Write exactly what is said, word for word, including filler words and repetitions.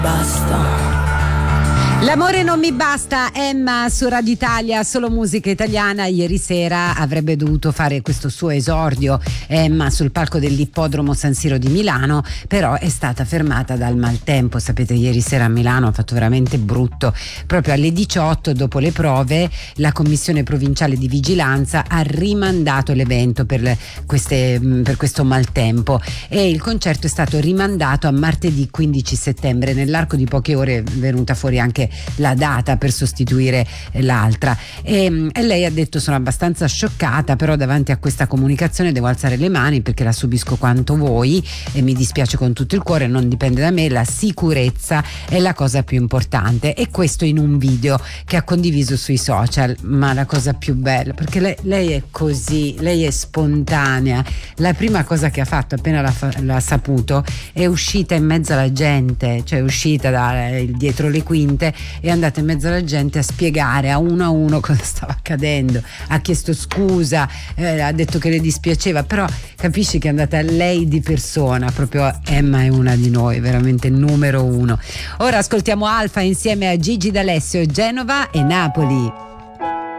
Basta. L'amore non mi basta, Emma su Radio Italia, solo musica italiana. Ieri sera avrebbe dovuto fare questo suo esordio Emma sul palco dell'Ippodromo San Siro di Milano, però è stata fermata dal maltempo. Sapete, ieri sera a Milano ha fatto veramente brutto. Proprio alle diciotto, dopo le prove, la Commissione Provinciale di Vigilanza ha rimandato l'evento per, le, queste, per questo maltempo, e il concerto è stato rimandato a martedì quindici settembre. Nell'arco di poche ore è venuta fuori anche la data per sostituire l'altra, e, e lei ha detto: sono abbastanza scioccata, però davanti a questa comunicazione devo alzare le mani perché la subisco quanto voi e mi dispiace con tutto il cuore, non dipende da me, la sicurezza è la cosa più importante. E questo in un video che ha condiviso sui social. Ma la cosa più bella, perché lei, lei è così, lei è spontanea. La prima cosa che ha fatto appena l'ha, l'ha saputo è uscita in mezzo alla gente, cioè è uscita da, dietro le quinte, è andata in mezzo alla gente a spiegare a uno a uno cosa stava accadendo, ha chiesto scusa, eh, ha detto che le dispiaceva, però capisci che è andata lei di persona. Proprio Emma è una di noi, veramente numero uno. Ora ascoltiamo Alfa insieme a Gigi D'Alessio, Genova e Napoli.